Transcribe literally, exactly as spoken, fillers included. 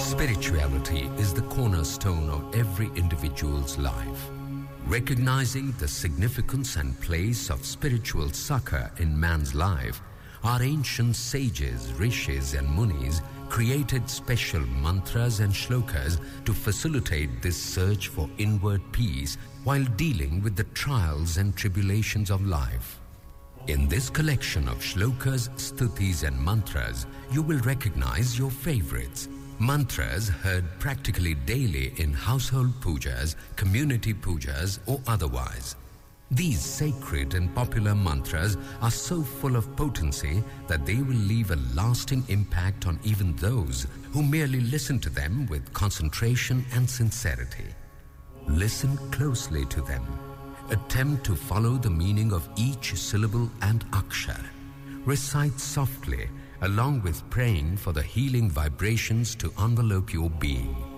Spirituality is the cornerstone of every individual's life. Recognizing the significance and place of spiritual succor in man's life, our ancient sages, rishis and munis created special mantras and shlokas to facilitate this search for inward peace while dealing with the trials and tribulations of life. In this collection of shlokas, stutis and mantras, you will recognize your favorites. Mantras heard practically daily in household pujas, community pujas or otherwise. These sacred and popular mantras are so full of potency that they will leave a lasting impact on even those who merely listen to them with concentration and sincerity. Listen closely to them. Attempt to follow the meaning of each syllable and akshar. Recite softly, along with praying for the healing vibrations to envelope your being.